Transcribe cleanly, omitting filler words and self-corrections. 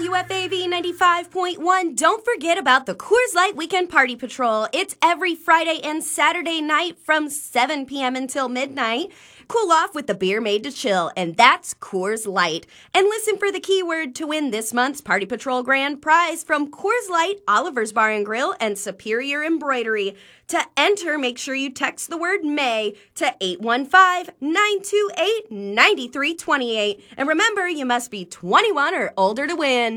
WFAV 95.1. Don't forget about the Coors Light Weekend Party Patrol. It's every Friday and Saturday night from 7 p.m. until midnight. Cool off with the beer made to chill, and that's Coors Light. And listen for the keyword to win this month's Party Patrol grand prize from Coors Light, Oliver's Bar and Grill, and Superior Embroidery. To enter, make sure you text the word May to 815-928-9328. And remember, you must be 21 or older to win.